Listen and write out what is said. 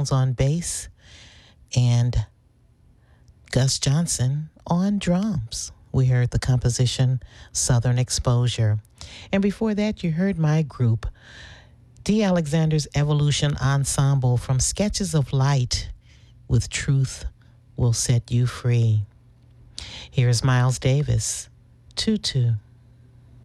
Jones on bass, and Gus Johnson on drums. We heard the composition Southern Exposure. And before that, you heard my group, D. Alexander's Evolution Ensemble, from Sketches of Light with Truth Will Set You Free. Here's Miles Davis, Tutu.